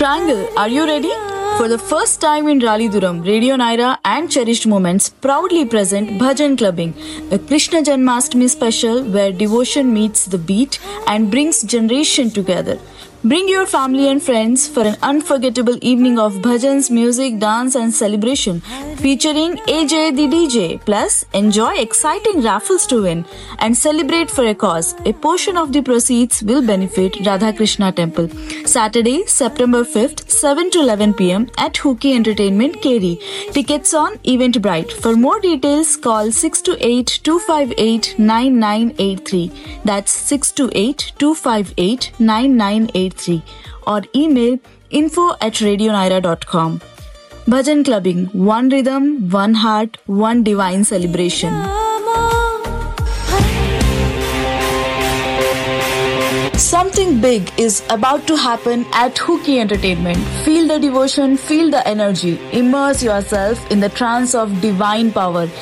Triangle, are you ready? For the first time in Raliduram, Radio Naira and Cherished Moments proudly present Bhajan Clubbing, a Krishna Janmashtami special where devotion meets the beat and brings generation together. Bring your family and friends for an unforgettable evening of bhajans, music, dance and celebration featuring AJ the DJ. Plus, enjoy exciting raffles to win and celebrate for a cause. A portion of the proceeds will benefit Radha Krishna Temple. Saturday, September 5th, 7 to 11 pm at Hookie Entertainment, Keri. Tickets on Eventbrite. For more details, call 628-258-9983. That's 628-258-9983. Or email info@radionaira.com. Bhajan Clubbing, one rhythm, one heart, one divine celebration. Something big is about to happen at Hookie Entertainment. Feel the devotion, feel the energy. Immerse yourself in the trance of divine power.